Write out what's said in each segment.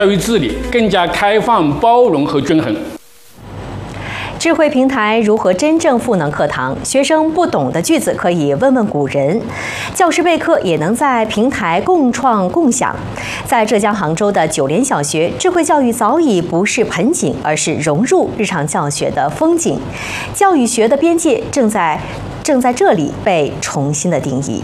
教育治理更加开放、包容和均衡。 智慧平台如何真正赋能课堂？学生不懂的句子可以问问古人，教师备课也能在平台共创共享。在浙江杭州的九莲小学，智慧教育早已不是盆景，而是融入日常教学的风景。教育学的边界正在这里被重新的定义。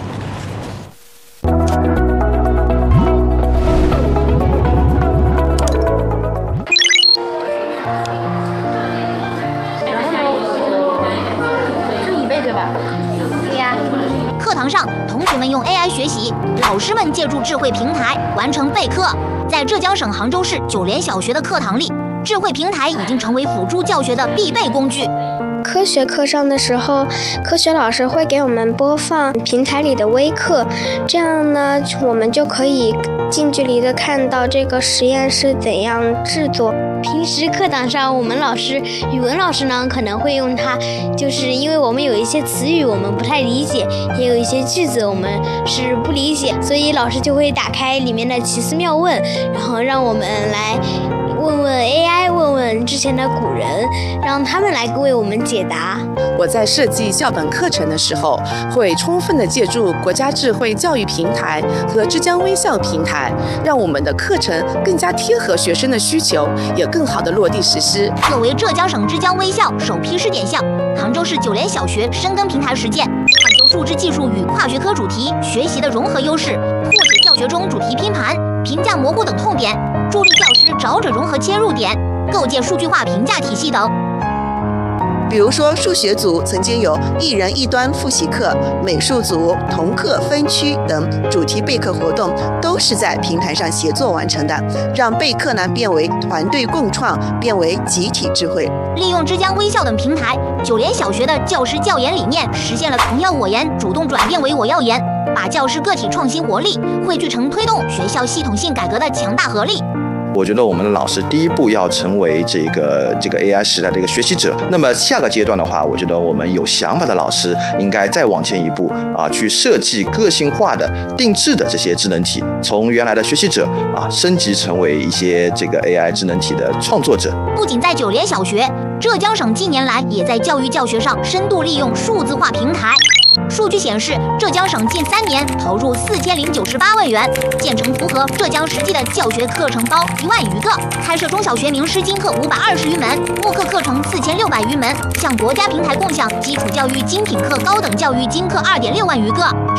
课堂上，同学们用 AI 学习，老师们借助智慧平台完成备课。在浙江省杭州市九莲小学的课堂里，智慧平台已经成为辅助教学的必备工具。 科学课上的时候，科学老师会给我们播放平台里的微课，这样呢，我们就可以近距离的看到这个实验是怎样制作。 平时课堂上，我们语文老师呢可能会用它，就是因为我们有一些词语我们不太理解，也有一些句子我们是不理解，所以老师就会打开里面的奇思妙问，然后让我们来问问 AI， 问问之前的古人，让他们来为我们解答。 我在设计校本课程的时候，会充分的借助国家智慧教育平台和浙江微校平台，让我们的课程更加贴合学生的需求，也更好的落地实施。 作为浙江省之江微校首批试点校，杭州市九莲小学深耕平台实践，探究数字技术与跨学科主题学习的融合优势，破解教学中主题拼盘、评价模糊等痛点，助力教师找准融合切入点，构建数据化评价体系等。 比如说，数学组曾经有一人一端复习课，美术组同课分区等主题备课活动，都是在平台上协作完成的，让备课呢变为团队共创，变为集体智慧。 利用之江微校等平台，九莲小学的教师教研理念实现了从要我言主动转变为我要言，把教师个体创新活力汇聚成推动学校系统性改革的强大合力。 我觉得我们的老师第一步要成为这个 AI 时代的一个学习者。那么下个阶段的话，我觉得我们有想法的老师应该再往前一步去设计个性化的、定制的这些智能体，从原来的学习者升级成为一些这个 AI 智能体的创作者。 不仅在九莲小学，浙江省近年来也在教育教学上深度利用数字化平台。数据显示，浙江省近3年投入4098万元，建成符合浙江实际的教学课程包1万余个，开设中小学名师精课520余门，慕课课程4600余门，向国家平台共享基础教育精品课、高等教育精课2.6万余个。